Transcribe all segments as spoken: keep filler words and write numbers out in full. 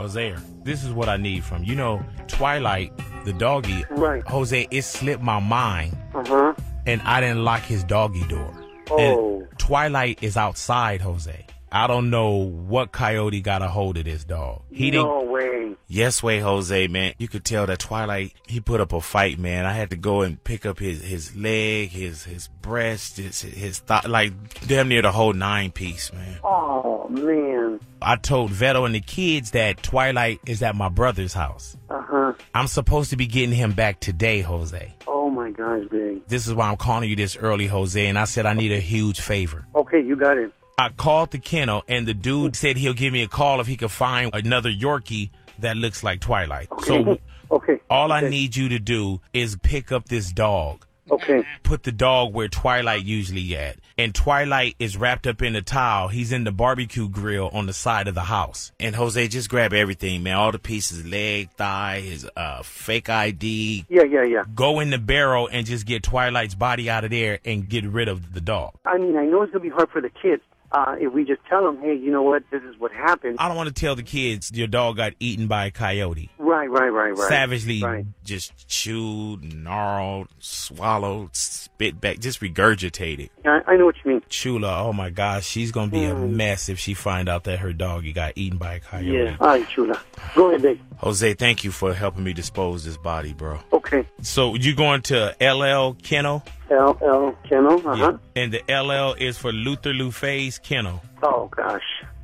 Jose, this is what I need from you. You know, Twilight, the doggy. Right. Jose, it slipped my mind, Uh-huh. and I didn't lock his doggy door. Oh. And Twilight is outside, Jose. I don't know what coyote got a hold of this dog. He no didn't. way. Yes way, Jose, man. You could tell that Twilight, he put up a fight, man. I had to go and pick up his, his leg, his his breast, his, his thigh, like damn near the whole nine piece, man. Oh, man. I told Veto and the kids that Twilight is at my brother's house. Uh-huh. I'm supposed to be getting him back today, Jose. Oh, my gosh, Big. This is why I'm calling you this early, Jose, and I said I need a huge favor. Okay, you got it. I called the kennel, and the dude said he'll give me a call if he could find another Yorkie that looks like Twilight. Okay. So Okay. all I Okay. need you to do is pick up this dog. Okay. Put the dog where Twilight usually at. And Twilight is wrapped up in a towel. He's in the barbecue grill on the side of the house. And Jose, just grab everything, man. All the pieces, leg, thigh, his uh, fake I D. Yeah, yeah, yeah. Go in the barrel and just get Twilight's body out of there and get rid of the dog. I mean, I know it's going to be hard for the kids. Uh, if we just tell them, hey, you know what, this is what happened. I don't want to tell the kids your dog got eaten by a coyote. Right, right, right, right. Savagely Right. just chewed, gnarled, swallowed, spit back, just regurgitated. I, I know what you mean. Chula, oh my gosh, she's going to be a Mm. mess if she find out that her doggy got eaten by a coyote. Yeah. All right, Chula. Go ahead, Big. Jose, thank you for helping me dispose this body, bro. Okay. So you going to L L Kennel? L L Kennel. Uh-huh. Yeah. And the L L is for Luther Lufay's Kennel. Oh, gosh.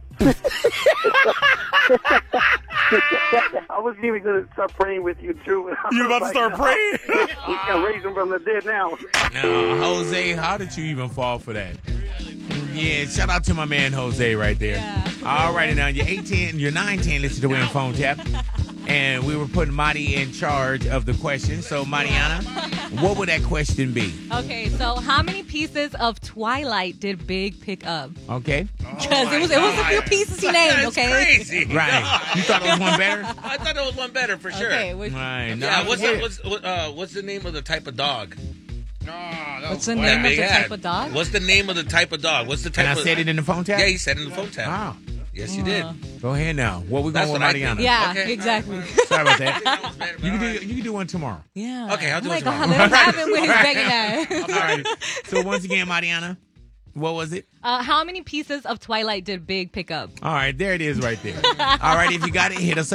I wasn't even going to start praying with you, too. You about to start praying? We can raise them from the dead now. No, Jose, how did you even fall for that? Yeah, shout out to my man Jose right there. Yeah. All righty, now you're eighteen, you're nineteen, listen to Win Phone Tap. And we were putting Marty in charge of the question. So, Mariana, what would that question be? Okay, so how many pieces of Twilight did Big pick up? Okay. Because it was it was a few pieces he named. That's Okay. crazy. Right. You thought it was one better? I thought there was one better for sure. Okay. Which, Right. Now, Yeah, what's here- the, what's what, uh, what's the name of the type of dog? what's the That name of big the hat. type of dog? What's the name of the type of dog? What's the type And I of said it in the phone tap? Yeah, you said it in the phone tap. Wow. Yes, you did. Uh, Go ahead now. What we That's going with what I think. Mariana? Yeah, Okay. exactly. Sorry about I think that. that was better, but You can all do right. you can do one tomorrow. Yeah. Okay, I'll do oh it my God, tomorrow. let him have it with his All right. begging ass. All right. So once again, Mariana, what was it? Uh, how many pieces of Twilight did Big pick up? All right, there it is right there. All right, if you got it, hit us